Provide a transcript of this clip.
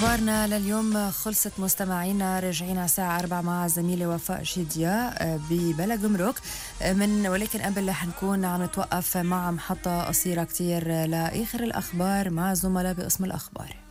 أخبارنا لليوم خلصت مستمعينا، راجعين على الساعة 4 مع زميلي وفاء شديا ببلا جمرك ولكن قبل رح نكون عم نتوقف مع محطة قصيرة كتير لآخر الأخبار مع زملاء بقسم الأخبار.